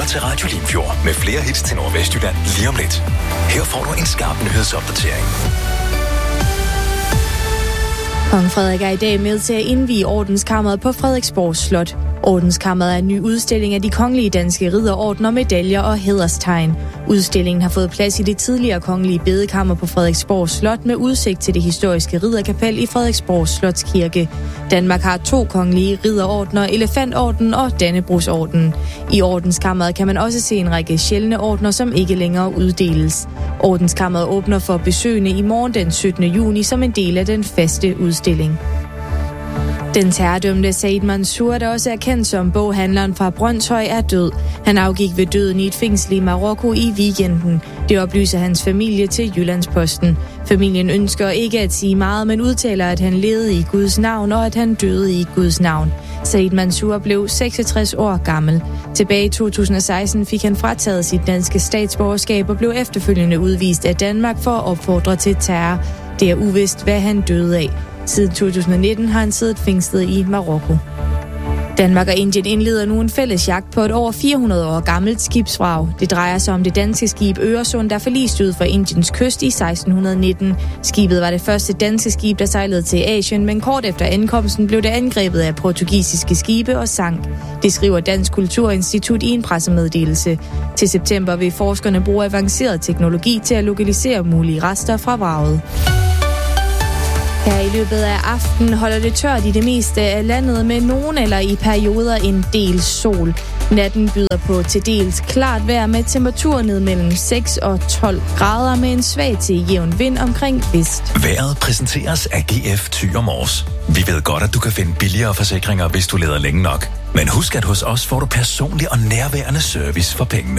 lytter til Radio Limfjord med flere hits til Nordvestjylland lige om lidt. Her får du en skarp nyhedsopdatering. Kong Frederik er i dag med til at indvie Ordenskammeret på Frederiksborg Slot. Ordenskammeret er en ny udstilling af de kongelige danske ridderordener, medaljer og hæderstegn. Udstillingen har fået plads i det tidligere kongelige bedekammer på Frederiksborg Slot med udsigt til det historiske ridderkapel i Frederiksborg Slotskirke. Danmark har 2 kongelige ridderordener, Elefantordenen og Dannebrogsordenen. I Ordenskammeret kan man også se en række sjældne ordener, som ikke længere uddeles. Ordenskammeret åbner for besøgende i morgen den 17. juni som en del af den faste udstilling. Den terrordømte Said Mansour, der også er kendt som boghandleren fra Brønshøj, er død. Han afgik ved døden i et fængsel i Marokko i weekenden. Det oplyser hans familie til Jyllandsposten. Familien ønsker ikke at sige meget, men udtaler, at han levede i Guds navn og at han døde i Guds navn. Said Mansour blev 66 år gammel. Tilbage i 2016 fik han frataget sit danske statsborgerskab og blev efterfølgende udvist af Danmark for at opfordre til terror. Det er uvist, hvad han døde af. Siden 2019 har han siddet fængslet i Marokko. Danmark og Indien indleder nu en fælles jagt på et over 400 år gammelt skibsvrag. Det drejer sig om det danske skib Øresund, der forliste ud fra Indiens kyst i 1619. Skibet var det første danske skib, der sejlede til Asien, men kort efter ankomsten blev det angrebet af portugisiske skibe og sank. Det skriver Dansk Kulturinstitut i en pressemeddelelse. Til september vil forskerne bruge avanceret teknologi til at lokalisere mulige rester fra vraget. Her i løbet af aftenen holder det tørt i det meste af landet med nogen eller i perioder en del sol. Natten byder på til dels klart vejr med temperaturer ned mellem 6 og 12 grader med en svag til jævn vind omkring vest. Vejret præsenteres af GF Thy & Mors. Vi ved godt, at du kan finde billigere forsikringer, hvis du leder længe nok. Men husk, at hos os får du personlig og nærværende service for pengene.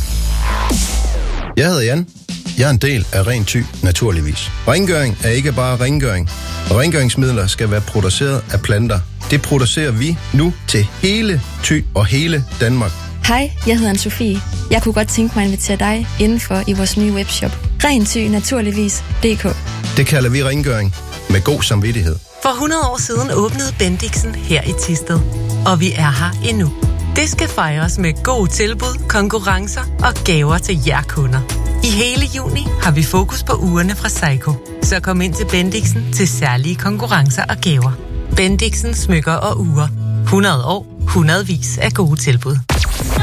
Jeg hedder Jan. Jeg er en del af Ren Thy, naturligvis. Rengøring er ikke bare rengøring. Rengøringsmidler skal være produceret af planter. Det producerer vi nu til hele Thy og hele Danmark. Hej, jeg hedder Anne-Sophie. Jeg kunne godt tænke mig at invitere dig indenfor i vores nye webshop. RenThy-naturligvis.dk. Det kalder vi rengøring med god samvittighed. For 100 år siden åbnede Bendixen her i Thisted. Og vi er her endnu. Det skal fejres med gode tilbud, konkurrencer og gaver til jer kunder. I hele juni har vi fokus på ugerne fra Seiko. Så kom ind til Bendixen til særlige konkurrencer og gaver. Bendixen smykker og ure. 100 år, hundredvis af gode tilbud.